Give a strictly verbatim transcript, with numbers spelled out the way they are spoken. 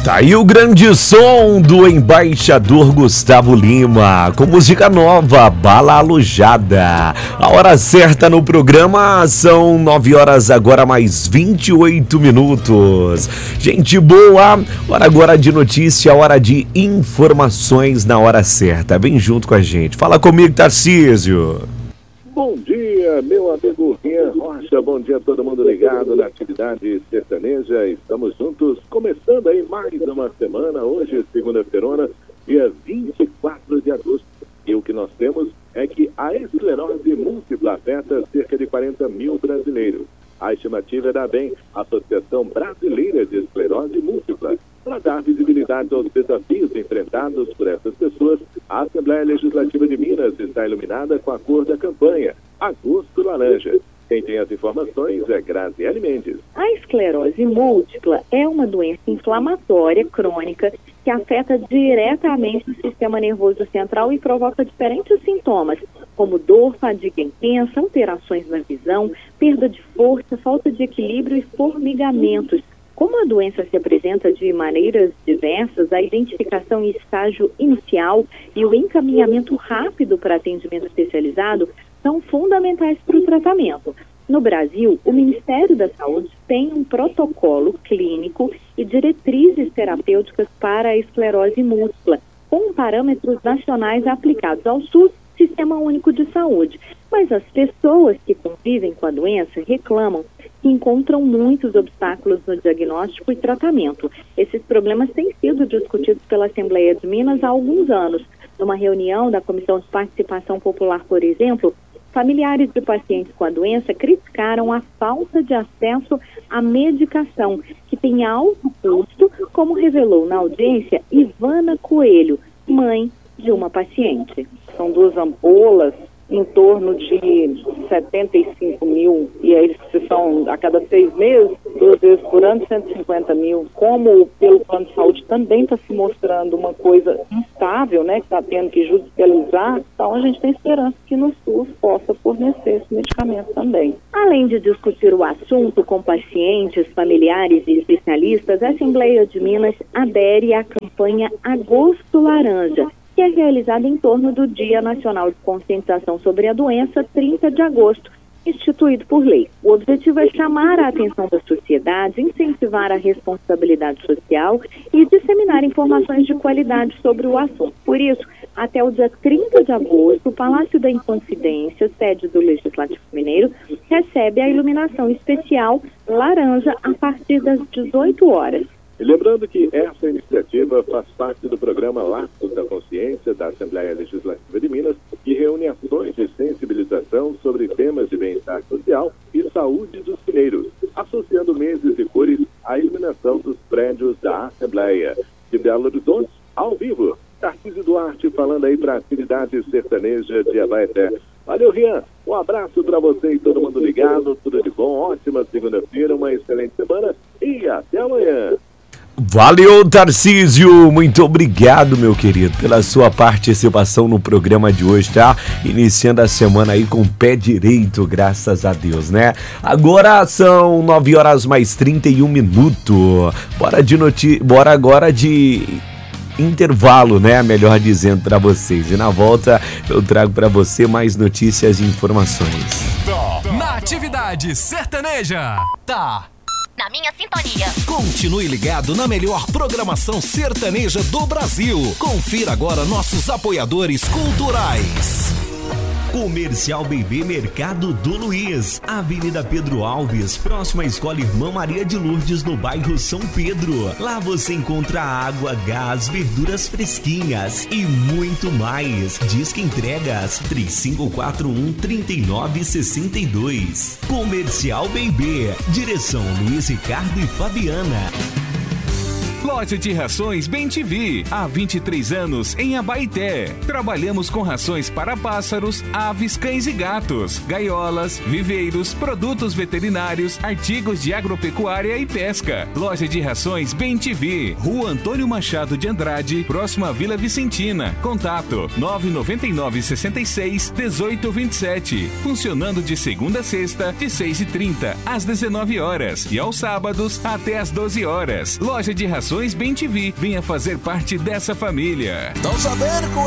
Tá aí o grande som do embaixador Gustavo Lima, com música nova, Bala Alojada. A hora certa no programa são nove horas agora mais vinte e oito minutos. Gente boa, hora agora de notícia, hora de informações na hora certa. Vem junto com a gente. Fala comigo, Tarcísio. Bom dia, meu amigo Rian Rocha, bom dia a todo mundo ligado na atividade sertaneja, estamos juntos, começando aí mais uma semana, hoje segunda-feira, dia vinte e quatro de agosto, e o que nós temos é que a esclerose múltipla afeta cerca de quarenta mil brasileiros. A estimativa é da ABEM, Associação Brasileira de Esclerose Múltipla. Para dar visibilidade aos desafios enfrentados por essas pessoas, a Assembleia Legislativa de Minas está iluminada com a cor da campanha Agosto Laranja. Quem tem as informações é Graziele Mendes. A esclerose múltipla é uma doença inflamatória crônica que afeta diretamente o sistema nervoso central e provoca diferentes sintomas, como dor, fadiga intensa, alterações na visão, perda de força, falta de equilíbrio e formigamentos. Como a doença se apresenta de maneiras diversas, a identificação em estágio inicial e o encaminhamento rápido para atendimento especializado são fundamentais para o tratamento. No Brasil, o Ministério da Saúde tem um protocolo clínico e diretrizes terapêuticas para a esclerose múltipla, com parâmetros nacionais aplicados ao SUS, Sistema Único de Saúde. Mas as pessoas que convivem com a doença reclamam que encontram muitos obstáculos no diagnóstico e tratamento. Esses problemas têm sido discutidos pela Assembleia de Minas há alguns anos. Numa reunião da Comissão de Participação Popular, por exemplo, familiares de pacientes com a doença criticaram a falta de acesso à medicação, que tem alto custo, como revelou na audiência Ivana Coelho, mãe de uma paciente. São duas ampolas, em torno de setenta e cinco mil, e aí são a cada seis meses, duas vezes por ano, cento e cinquenta mil. Como pelo plano de saúde também está se mostrando uma coisa instável, né, que está tendo que judicializar, então a gente tem esperança que no SUS possa fornecer esse medicamento também. Além de discutir o assunto com pacientes, familiares e especialistas, a Assembleia de Minas adere à campanha Agosto Laranja, que é realizada em torno do Dia Nacional de Conscientização sobre a Doença, trinta de agosto, instituído por lei. O objetivo é chamar a atenção da sociedade, incentivar a responsabilidade social e disseminar informações de qualidade sobre o assunto. Por isso, até o dia trinta de agosto, o Palácio da Inconfidência, sede do Legislativo Mineiro, recebe a iluminação especial laranja a partir das dezoito horas. E lembrando que essa iniciativa faz parte do programa Laços da Consciência da Assembleia Legislativa de Minas, que reúne ações de sensibilização sobre temas de bem-estar social e saúde dos mineiros, associando meses e cores à iluminação dos prédios da Assembleia. De Belo Horizonte, ao vivo, Tarcísio Duarte falando aí para a atividade sertaneja de Abaeté. Valeu, Rian. Um abraço para você e todo mundo ligado. Tudo de bom, ótima segunda-feira, uma excelente semana e até amanhã. Valeu, Tarcísio, muito obrigado, meu querido, pela sua participação no programa de hoje, tá? Iniciando a semana aí com o pé direito, graças a Deus, né? Agora são nove horas mais trinta e um minutos, bora, de noti- bora agora de intervalo, né? Melhor dizendo pra vocês, e na volta eu trago pra você mais notícias e informações. Na atividade sertaneja, tá... na minha sintonia. Continue ligado na melhor programação sertaneja do Brasil. Confira agora nossos apoiadores culturais. Comercial Bebê Mercado do Luiz, Avenida Pedro Alves, próxima à Escola Irmã Maria de Lourdes, no bairro São Pedro. Lá você encontra água, gás, verduras fresquinhas e muito mais. Disque entregas três cinco quatro um, três nove seis dois. Comercial Bebê, direção Luiz Ricardo e Fabiana. Loja de Rações Bem T V, há vinte e três anos em Abaeté. Trabalhamos com rações para pássaros, aves, cães e gatos, gaiolas, viveiros, produtos veterinários, artigos de agropecuária e pesca. Loja de Rações Bem T V, Rua Antônio Machado de Andrade, próxima à Vila Vicentina. Contato nove nove nove, seis seis, um oito dois sete. Funcionando de segunda a sexta, de seis e trinta às dezenove horas e aos sábados até às doze horas. Loja de Rações Rações Bem T V. Venha fazer parte dessa família. Estão sabendo que o